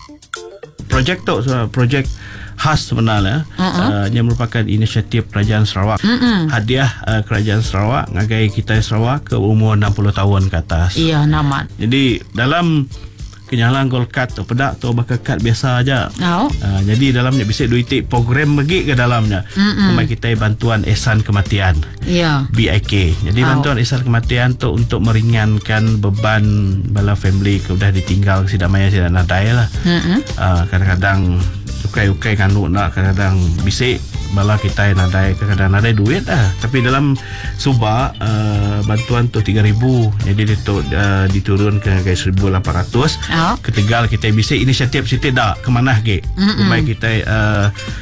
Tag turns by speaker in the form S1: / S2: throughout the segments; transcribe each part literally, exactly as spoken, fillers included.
S1: Projek tu so, projek khas sebenarnya, uh-huh. uh, yang merupakan inisiatif Kerajaan Sarawak. Uh-uh. Hadiah uh, Kerajaan Sarawak ngagai kita Sarawak ke umur enam puluh tahun ke atas.
S2: Iya, namat.
S1: Jadi dalam kenyalaan gold card tu pedak tu bakal kad biasa aja. Oh. Uh, jadi dalamnya bisa duit program bagi ke dalamnya. Memang kita bantuan ihsan kematian. Ya. Yeah. B I K. Jadi oh. bantuan ihsan kematian tu untuk meringankan beban bala family ke udah ditinggal sidak maya sidak nadai lah. Uh, kadang-kadang ukai-ukai kanu nak kadang-kadang bisik bala kita yang nadai kadang-kadang nadai duit lah. Tapi dalam subak uh, bantuan tu tiga ribu, jadi ditu, uh, diturun ke seribu lapan ratus. Oh. Ketegal kita bisa inisiatif situ dak ke mana ke supaya kita uh,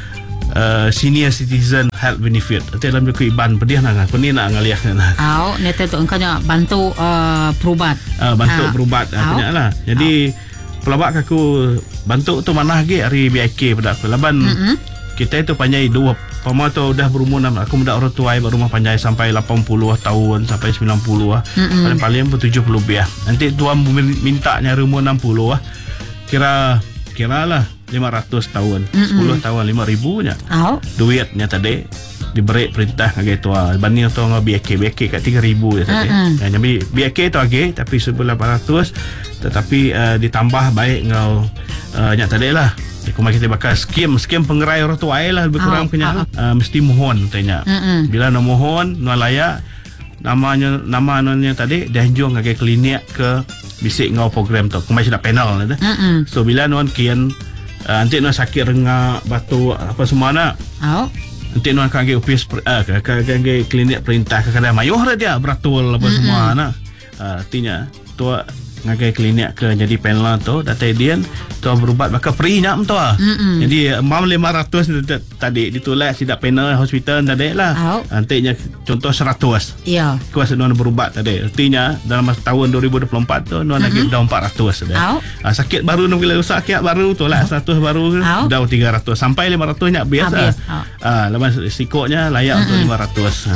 S1: uh, senior citizen health benefit atau dalam buku iban pedih nak aku ni nak ngaliah nak.
S2: Oh, neta tu engkau bantu uh, perubat.
S1: Uh, bantu uh. perubat uh, punya lah. Jadi oh. pelabak aku bantu tu mana ke hari B I K pada aku laban. Mm-hmm. Kita itu panjai dua pama tu dah berumur enam. Aku muda orang tua baru rumah panjai sampai lapan puluh tahun sampai sembilan puluh ah. Mm-hmm. Paling pun tujuh puluh lebih ah. Nanti tuan minta nyari umur enam puluh ah. Kira kiralah lima ratus tahun. Mm-hmm. sepuluh tahun lima ribu nya. Oh. Duitnya tadi diberi perintah ngagai tua. Banding tu ngau B I K, B I K kat tiga ribu je tadi. Mm-hmm. Ya, jadi B I K tu lagi tapi seribu lapan ratus tetapi uh, ditambah baik ngau uh, nya tadi lah. Kuma kita bakal skim skim pengerai orang tua lah lebih kurang oh, kena oh. uh, mesti mohon tanya. Mm-mm. Bila nak mohon nak layak namanya nama anonnya tadi dah jong ke klinik ke bisik ngau program tu. Kuma sudah panel tu. So bila non kian uh, nanti non sakit rengak batu apa semua nak. Oh. Nanti non akan ke office uh, ke ke klinik perintah ke kadang mayuh dia beratul apa Mm-mm. semua nak. Uh, artinya tu ngagai klinik ke jadi panel tu data dia tu berubat bakal free nak tu ah. Jadi mam lima ratus tadi ditulis sidak panel hospital tadi lah. Oh. Nantinya contoh seratus. Ya. Kuasa non berubat tadi. Artinya dalam tahun dua ribu dua puluh empat tu non lagi dah empat ratus dah. Oh. Ah, sakit baru nak bila rosak sakit baru tu lah oh. seratus baru oh. dah tiga ratus sampai lima ratus nya biasa. Oh. Ah, lepas risikonya layak Mm-mm. untuk lima ratus.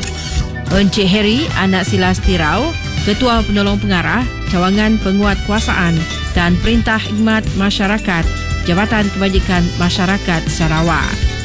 S3: Encik Harry Anak Silasti Rao, Ketua Penolong Pengarah Cawangan Penguatkuasaan dan Perintah Khidmat Masyarakat Jabatan Kebajikan Masyarakat Sarawak.